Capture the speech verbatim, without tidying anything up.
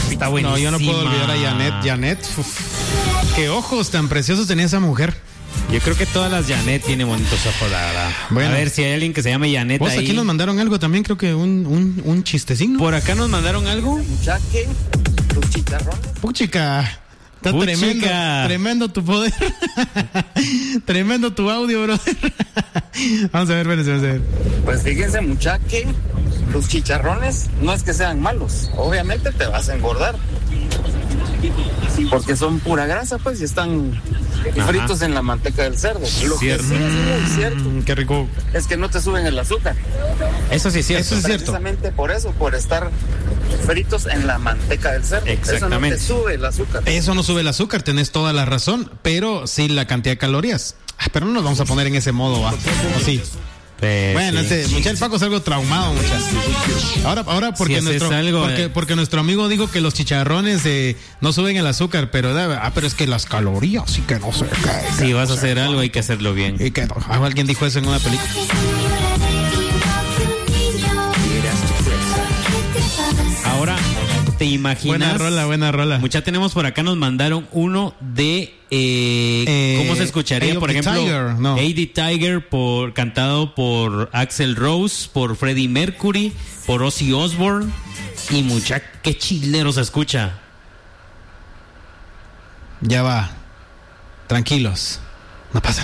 Está buenísima. No, yo no puedo olvidar a Janet. Janet, uf, qué ojos tan preciosos tenía esa mujer. Yo creo que todas las Janet tienen bonitos ojos, la verdad. Bueno. A ver si hay alguien que se llame Janet Vos ahí. aquí nos mandaron algo también, creo que un, un, un chistecín, ¿no? Por acá nos mandaron algo. Muchaque, tus chicharrones. Puchica. Está Puchica. tremendo, tremendo tu poder. Tremendo tu audio, brother. Vamos a ver, vamos a ver. Pues fíjense, muchaque, tus chicharrones no es que sean malos. Obviamente te vas a engordar. Porque son pura grasa, pues, y están Ajá. fritos en la manteca del cerdo. Lo Cierto. que sí es muy cierto Mm, qué rico. es que no te suben el azúcar. Eso sí es cierto. Eso es cierto. Precisamente por eso, por estar fritos en la manteca del cerdo. Exactamente. Eso no te sube el azúcar. Eso no sube el azúcar, tenés toda la razón, pero sí la cantidad de calorías. Ah, pero no nos vamos a poner en ese modo, ¿va? ¿O sí? Pues, Bueno, sí. este, muchacho, el Paco es algo traumado, muchachos. Ahora, ahora porque Si haces nuestro, algo, porque, eh. porque nuestro amigo dijo que los chicharrones eh, no suben el azúcar, pero ah, pero es que las calorías sí que no sé qué. Si vas a hacer algo, hay que hacerlo bien. Y que ah, alguien dijo eso en una película. Ahora, ¿te imaginas? Buena rola, buena rola. Mucha tenemos por acá, nos mandaron uno de eh, Eh, ¿cómo se escucharía? Eye of Por the ejemplo, Tiger, no. Eddie Tiger, por, cantado por Axl Rose, por Freddie Mercury, por Ozzy Osbourne. Y mucha, qué chilero se escucha. Ya va. Tranquilos. No pasa